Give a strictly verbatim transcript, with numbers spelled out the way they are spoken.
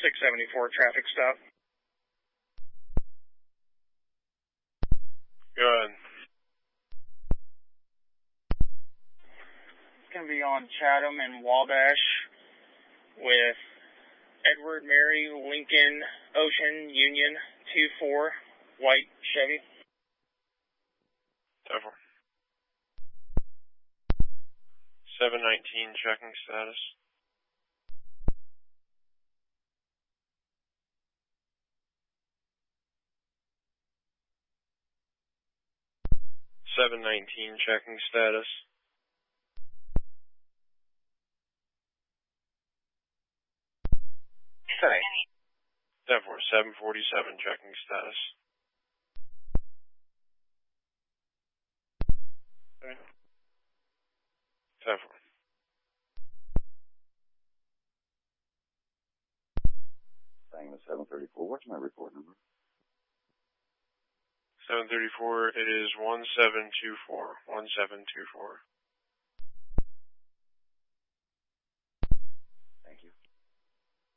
six seventy-four traffic stop. Go ahead. It's going to be on Chatham and Wabash with Edward, Mary, Lincoln, Ocean, Union, two four, white Chevy. ten four. seven nineteen checking status. seven nineteen checking status. ten four. seven forty-seven checking status. Okay. ten four. Saying the seven thirty-four. What's my report number? seven thirty-four, it is one seven two four. one seven two four.